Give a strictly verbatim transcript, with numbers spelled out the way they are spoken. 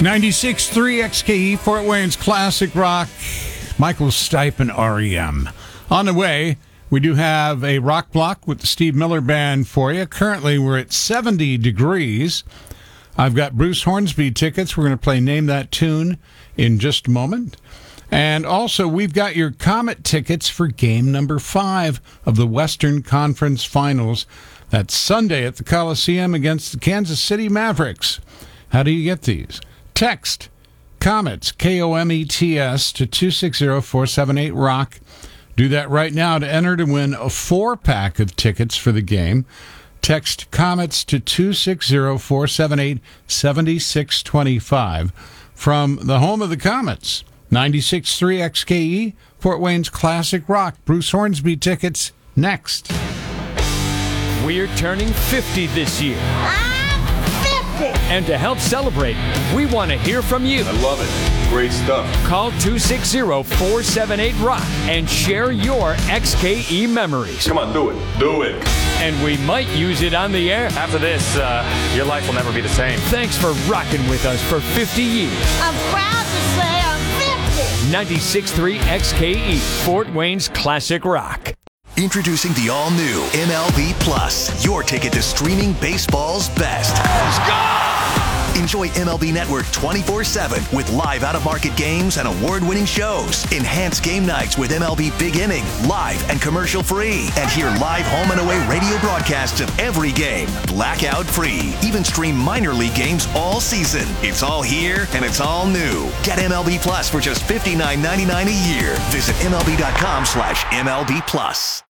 ninety-six point three X K E, Fort Wayne's Classic Rock, Michael Stipe and R E M. On the way, we do have a rock block with the Steve Miller Band for you. Currently, we're at seventy degrees. I've got Bruce Hornsby tickets. We're going to play Name That Tune in just a moment. And also, we've got your Comet tickets for game number five of the Western Conference Finals. That's Sunday at the Coliseum against the Kansas City Mavericks. How do you get these? Text Comets, K O M E T S, to two six zero, four seven eight, ROCK. Do that right now to enter to win a four-pack of tickets for the game. Text Comets to two six zero, four seven eight, seven six two five. From the home of the Comets, ninety-six point three X K E, Fort Wayne's Classic Rock. Bruce Hornsby tickets next. We're turning fifty this year. I'm fifty! And to help celebrate, we want to hear from you. I love it. Great stuff. Call two six zero, four seven eight, ROCK and share your X K E memories. Come on, do it. Do it. And we might use it on the air. After this, uh, your life will never be the same. Thanks for rocking with us for fifty years. I'm proud to say I'm fifty! ninety-six point three X K E, Fort Wayne's Classic Rock. Introducing the all-new M L B Plus, your ticket to streaming baseball's best. Let's go! Enjoy M L B Network twenty-four seven with live out-of-market games and award-winning shows. Enhance game nights with M L B Big Inning, live and commercial-free. And hear live home and away radio broadcasts of every game, blackout-free. Even stream minor league games all season. It's all here and it's all new. Get M L B Plus for just fifty-nine ninety-nine a year. Visit M L B dot com slash M L B Plus.